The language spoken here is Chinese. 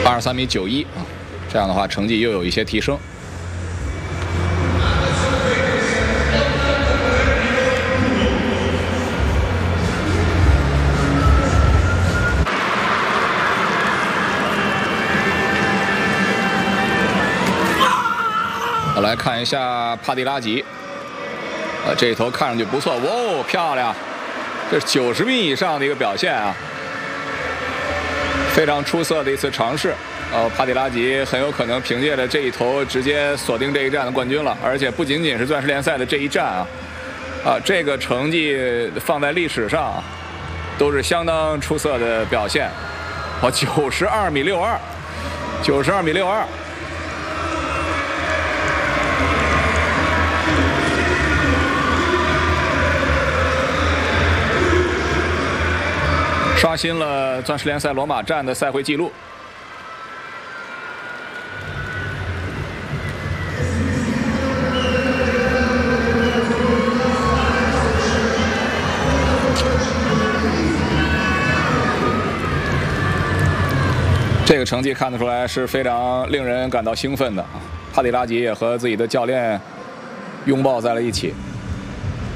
83.91米啊，这样的话成绩又有一些提升。来看一下帕蒂拉吉，这一头看上去不错，哇哦，漂亮！这是90米以上的一个表现啊，非常出色的一次尝试。帕蒂拉吉很有可能凭借着这一头直接锁定这一站的冠军了，而且不仅仅是钻石联赛的这一站这个成绩放在历史上都是相当出色的表现。92.62米，92.62米。刷新了钻石联赛罗马站的赛会纪录。这个成绩看得出来是非常令人感到兴奋的。帕蒂拉吉也和自己的教练拥抱在了一起。